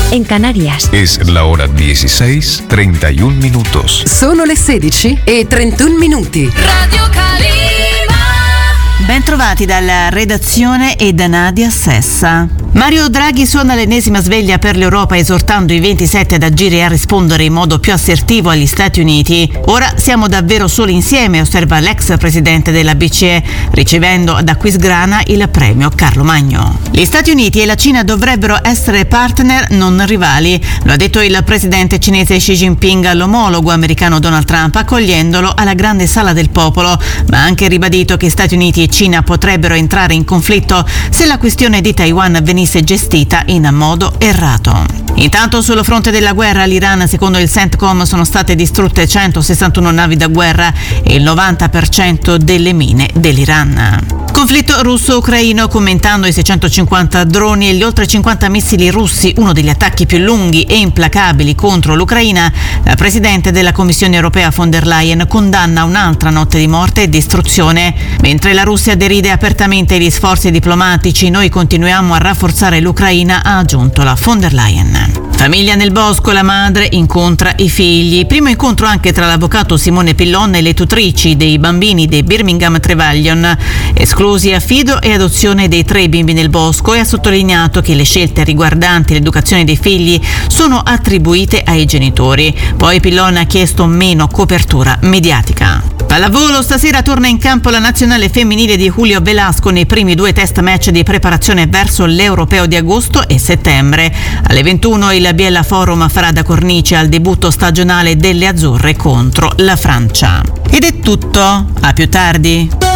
en Canarias. Es la hora 16:31 minutos. Sono le 16:31 minuti. Radio Calima. Ben trovati dalla redazione e da Nadia Sessa. Mario Draghi suona l'ennesima sveglia per l'Europa, esortando i 27 ad agire e a rispondere in modo più assertivo agli Stati Uniti. Ora siamo davvero soli insieme, osserva l'ex presidente della BCE, ricevendo da Quisgrana il premio Carlo Magno. Gli Stati Uniti e la Cina dovrebbero essere partner, non rivali, lo ha detto il presidente cinese Xi Jinping all'omologo americano Donald Trump, accogliendolo alla grande sala del popolo, ma ha anche ribadito che Stati Uniti e Cina potrebbero entrare in conflitto se la questione di Taiwan venisse gestita in modo errato. Intanto sul fronte della guerra all'Iran, secondo il CENTCOM, sono state distrutte 161 navi da guerra e il 90% delle mine dell'Iran. Conflitto russo-ucraino, commentando i 650 droni e gli oltre 50 missili russi, uno degli attacchi più lunghi e implacabili contro l'Ucraina, la presidente della Commissione europea von der Leyen condanna un'altra notte di morte e distruzione. Mentre la Russia deride apertamente gli sforzi diplomatici, noi continuiamo a rafforzare l'Ucraina, ha aggiunto la von der Leyen. Famiglia nel bosco, la madre incontra i figli. Primo incontro anche tra l'avvocato Simone Pillon e le tutrici dei bambini dei Birmingham Trevelyan, esclusi affido e adozione dei 3 bimbi nel bosco, e ha sottolineato che le scelte riguardanti l'educazione dei figli sono attribuite ai genitori. Poi Pillon ha chiesto meno copertura mediatica. Pallavolo, stasera torna in campo la nazionale femminile di Julio Velasco nei primi 2 test match di preparazione verso l'Europeo di agosto e settembre. Alle 21 il Biella Forum farà da cornice al debutto stagionale delle azzurre contro la Francia. Ed è tutto, a più tardi.